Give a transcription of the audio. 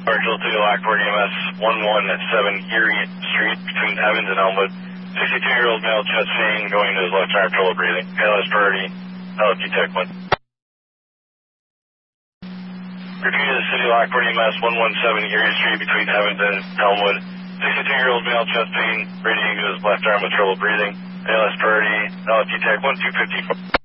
Marshall to Lockport EMS 117 Erie Street between Evans and Elmwood. 62-year-old male chest pain going to his left arm, trouble breathing. ALS priority, LFT Tech 1. Repeat to the city Lockport EMS 117 Erie Street between Evans and Elmwood. 62-year-old male chest pain radiating to his left arm with trouble breathing. ALS priority, LFT Tech 1 254.